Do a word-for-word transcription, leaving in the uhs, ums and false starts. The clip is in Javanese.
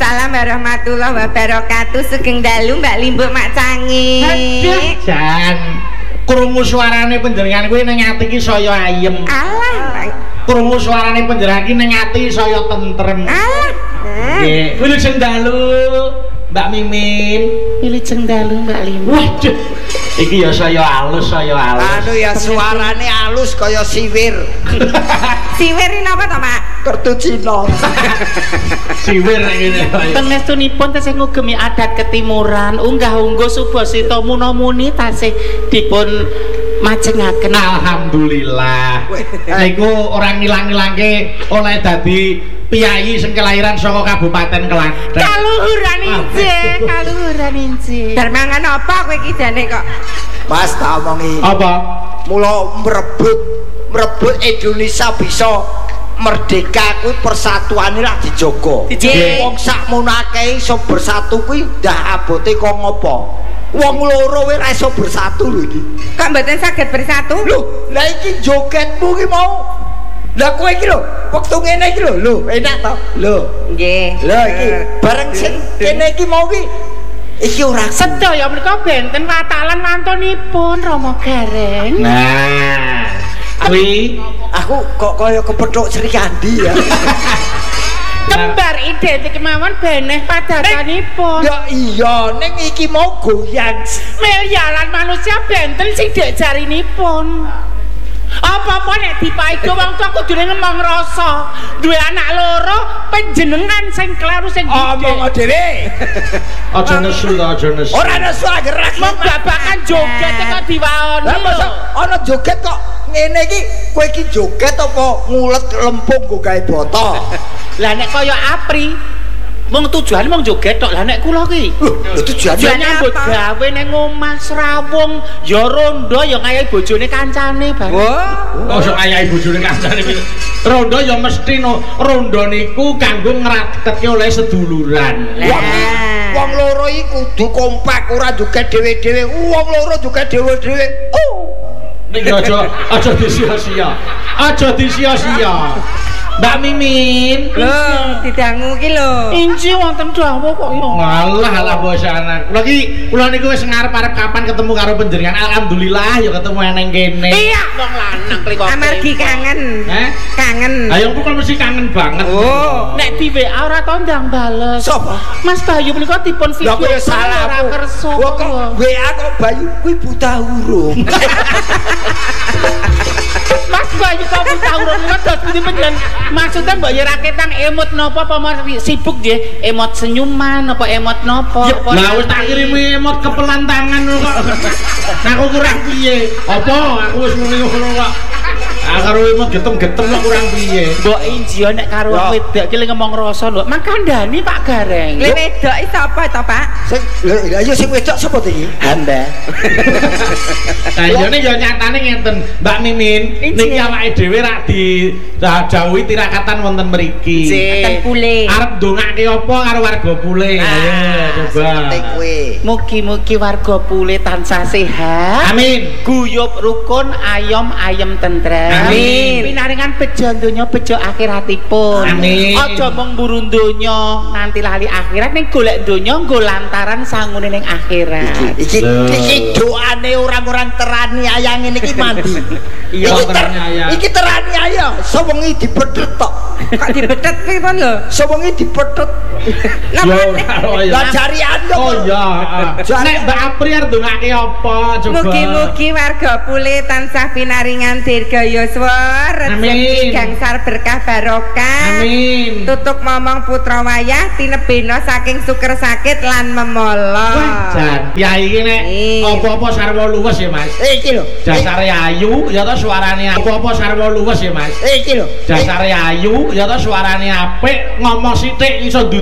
Waalaikumsalam warahmatullahi wabarakatuh. Sugeng dalu Mbak Limbuk Mak Cangi. Aduh, Jan. Krungu suarane panjenengan kuwi ning ati iki saya ayem. Alah. Krungu suarane panjenengan iki ning ati saya tentrem. Alah. Nggih, wilujeng dalu Mbak Mimin. Wilujeng dalu Mbak Limbuk. Waduh. Iki ya saya halus, saya halus. Anu ya suarane halus kaya siwir. Siwir napa to, Mak? Kertu Cina. Siwir ngene. Pangestunipun tasih ngugemi adat ketimuran, unggah-ungguh subasita munamuni tasih dipun majengaken. Alhamdulillah. Niku orang ngilang-ngilangke oleh dadi piyayi sing kelahiran saka Kabupaten Klaten. Kaluhuran injih, kaluhuran injih. Bar mangan apa kowe iki jane kok? Mas tak omongi. Apa? Mula merebut merebut Indonesia bisa merdeka kuwi persatuane ra dijogo. Wong sakmono akeh iso bersatu kuwi ndah abote kok ngopo? Wong loro wis ra iso bersatu lho iki. Kok mboten saged bersatu? Lho, lah iki jogetmu ki mau. Lah kowe iki lho, wektu ngene iki lho, lho enak to? Lho. Nggih. Lho iki bareng sing kene iki mau ki iki ora Sedaya menika benten watalan mantunipun Rama Gareng. Nah, kuwi aku kok kaya kepethuk Sri Kandi ya. Kembar identik mawon beneh padatanipun. Ya iya, ning iki mau goyang. Miliaran manusia benten sithik jarinipun. Apa-apa nek dipaido wong tuwa kudune ngomong rasa. Duwe anak loro, panjenengan sing kleru sing Omong dhewe. aja nesu to, aja nesu. Ora nesu gerak. Wong babakan joget kok diwaoni. Lah masa ana joget kok ngene iki kowe iki joget apa ngulet lempung go gawe boto? Lah nek kaya Apri mung tujuane mung joget tok. Lah nek kula ki Tujuane ya nyambut gawe ning omah Srawung ya rondo ya ngayahi bojone kancane bareng. Wah. Kok ayahe bojone kancane iki. Rondo ya mesti no. Rondo niku kanggo ngraketke oleh seduluran. Wong wong loro iki kudu kompak ora joget dhewe-dhewe. Wong loro joget dhewe-dhewe. Oh. Ning aja aja disia-sia. Aja disia-sia. Mbak Mimin. Lho, didangu ki lho. Inji wonten dawuh kok ya. Walah alah bosanan. Kula ki kula niku wis ngarep-arep kapan ketemu karo panjenengan. Alhamdulillah ya ketemu eneng kene. Iya, wong lanang kliko. Amargi kangen. Heh? Kangen. Ayo kok mesti kangen banget. Oh. Nek di W A ora to ndang bales. Sapa? Mas Bayu menika dipun Lah video kowe salah ora aku. kersa. Kok W A kok Bayu kuwi buta huruf. Mas Bayu kok buta huruf ngedos pundi panjenengan? Maksudnya mbok ya raketan emot napa apa mas sibuk nggih? Emot senyuman apa emot napa? Lah wis tak kirimi emot kepelan tangan kok. Nah aku kurang piye? Apa aku wis muni ngono kok. Ah karo emot getem-getem kok kurang piye? Mbok Injio nek karo wong wedok ki ngomong rasa lho. Makandani Pak Gareng. Lha wedok iki sapa to, Pak? Sing lha iya sing wedok sapa to iki? Hamba. Nah iyane ya nyatane ngeten, Mbak Mimin, niki awake dhewe rak di dawuhi tirakatan wonten mriki. Ten pule. Arep ndongake apa karo warga pule? Ayo coba. Penting kowe. Mugi-mugi warga pule tansah sehat. Amin. Guyub rukun ayom ayem tentrem. Amin. Pinaringan bejo donya bejo akhiratipun. Amin. Aja mung mburu donya nganti lali akhirat ning golek donya nggo lantaran sangune ning akhirat. Iki iki doane orang-orang terani ayang ngene iki mandi. Iya Iki ter- terani ayang. Iki terani ayang, sewengi dipethet tok. Kok dibetet pripun lho? Sewengi dipethet. Lah Yo karo ya. Lah jarian kok. Oh iya. Nek Mbak Apri arep ndongake apa coba? Mugi-mugi warga pule tansah pinaringan dirgayuswa, Amin. rezeki gangsar berkah barokah. Amin. Tutuk momong putra wayah tinebena saking suker sakit lan memolo. Jan, kiai iki nek Iya. apa-apa sarwa luwes ya, Mas. Eh, iki lho. Dasare ayu ya to suarane apa-apa sarwa luwes ya, Mas. Eh, iki lho. Dasare ayu ya to suarane apik, ngomong sithik iso